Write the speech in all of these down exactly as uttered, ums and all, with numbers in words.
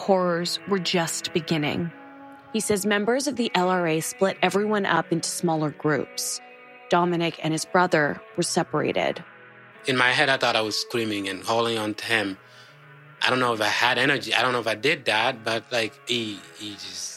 horrors were just beginning. He says members of the L R A split everyone up into smaller groups. Dominic and his brother were separated. In my head, I thought I was screaming and holding on to him. I don't know if I had energy. I don't know if I did that, but like he, he just,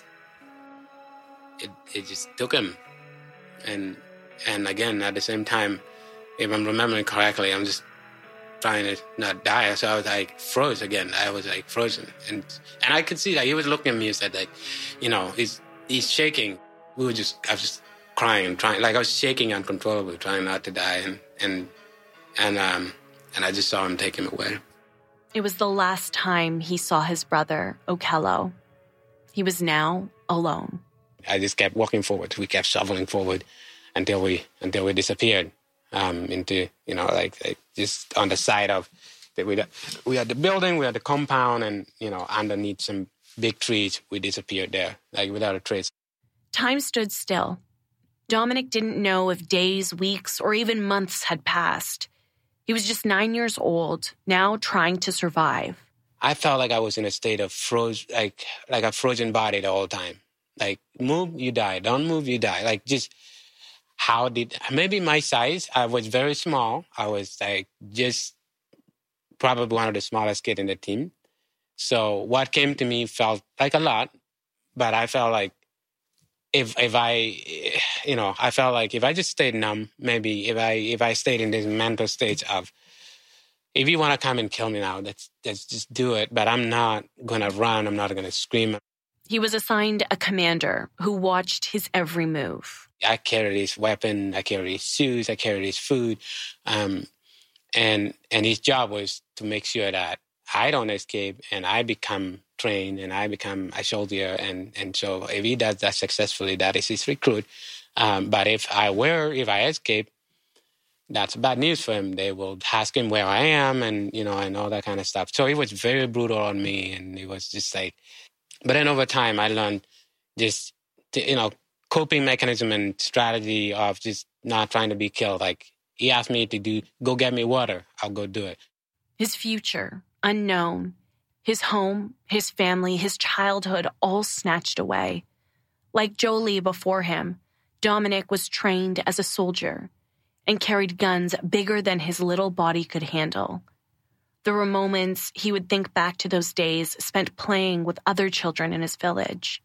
it, it just took him. And, and again, at the same time, if I'm remembering correctly, I'm just trying to not die. So I was like froze again. I was like frozen, and and I could see that he was looking at me and said like, you know, he's he's shaking. We were just, I was just crying, trying, like I was shaking uncontrollably, trying not to die, and and and um and I just saw him take him away. It was the last time he saw his brother, Okello. He was now alone. I just kept walking forward. We kept shoveling forward until we until we disappeared. Um, into, you know, like, like just on the side of, the, we, we had the building, we had the compound, and, you know, underneath some big trees, we disappeared there, like without a trace. Time stood still. Dominic didn't know if days, weeks, or even months had passed. He was just nine years old, now trying to survive. I felt like I was in a state of froze, like, like a frozen body the whole time. Like, move, you die. Don't move, you die. Like, just... How did, maybe my size, I was very small. I was like just probably one of the smallest kids in the team. So what came to me felt like a lot, but I felt like if if I, you know, I felt like if I just stayed numb, maybe if I if I stayed in this mental state of, if you want to come and kill me now, let's, let's just do it. But I'm not going to run. I'm not going to scream. He was assigned a commander who watched his every move. I carried his weapon, I carried his shoes, I carried his food. Um, and and his job was to make sure that I don't escape and I become trained and I become a soldier. And, and so if he does that successfully, that is his recruit. Um, but if I were, if I escape, that's bad news for him. They will ask him where I am and, you know, and all that kind of stuff. So he was very brutal on me, and it was just like, but then over time I learned just, to, you know, coping mechanism and strategy of just not trying to be killed. Like, he asked me to do, go get me water, I'll go do it. His future, unknown. His home, his family, his childhood, all snatched away. Like Jolie before him, Dominic was trained as a soldier and carried guns bigger than his little body could handle. There were moments he would think back to those days spent playing with other children in his village.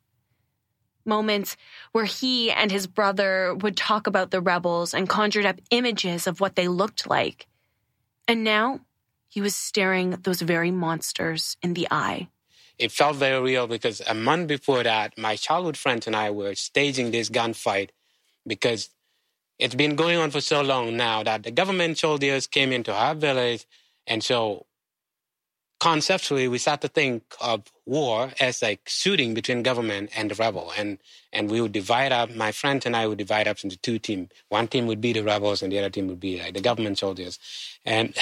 Moments where he and his brother would talk about the rebels and conjured up images of what they looked like. And now he was staring those very monsters in the eye. It felt very real because a month before that, my childhood friends and I were staging this gunfight because it's been going on for so long now that the government soldiers came into our village. And so conceptually, we start to think of war as like shooting between government and the rebel. And and we would divide up, my friends and I would divide up into two teams. One team would be the rebels and the other team would be like the government soldiers. And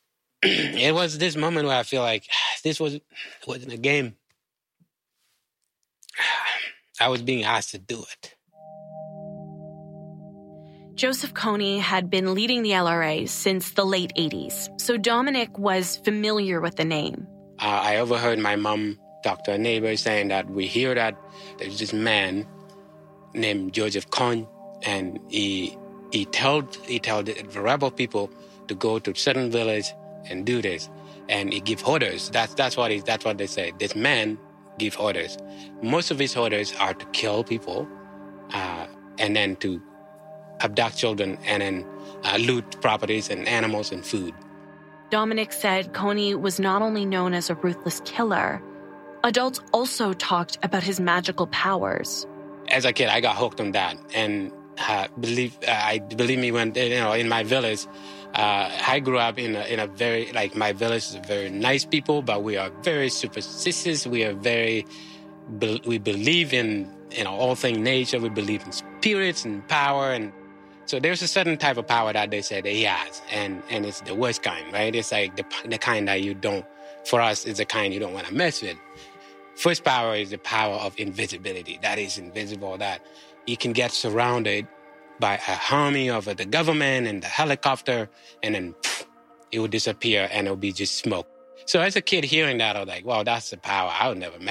it was this moment where I feel like this was, wasn't a game. I was being asked to do it. Joseph Kony had been leading the L R A since the late eighties, so Dominic was familiar with the name. Uh, I overheard my mom talk to a neighbor saying that we hear that there's this man named Joseph Kony, and he he told he told the rebel people to go to certain village and do this, and he give orders. That's that's what he that's what they say. This man give orders. Most of his orders are to kill people, uh, and then to abduct children, and then uh, loot properties and animals and food. Dominic said Kony was not only known as a ruthless killer, adults also talked about his magical powers. As a kid, I got hooked on that, and uh, believe uh, I believe me when you know in my village, uh, I grew up in a, in a very like my village is very nice people, but we are very superstitious. We are very be, we believe in you know all things nature. We believe in spirits and power and. So there's a certain type of power that they say that he has, and, and it's the worst kind, right? It's like the, the kind that you don't, for us, it's the kind you don't want to mess with. First power is the power of invisibility. That is invisible, that you can get surrounded by a army of the government and the helicopter, and then pff, it will disappear and it'll be just smoke. So as a kid hearing that, I was like, wow, that's the power I would never mess